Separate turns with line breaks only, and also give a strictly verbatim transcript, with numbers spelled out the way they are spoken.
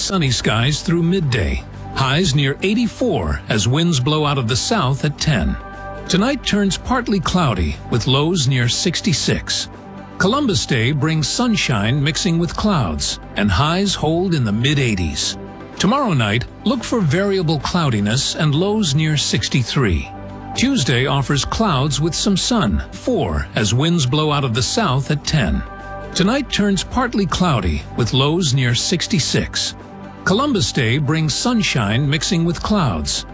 sunny skies through midday. Highs near eighty-four as winds blow out of the south at ten. Tonight turns partly cloudy with lows near sixty-six. Columbus Day brings sunshine mixing with clouds, and highs hold in the mid-eighties. Tomorrow night, look for variable cloudiness and lows near sixty-three. Tuesday offers clouds with some sun, four, as winds blow out of the south at ten. Tonight turns partly cloudy with lows near sixty-six. Columbus Day brings sunshine mixing with clouds,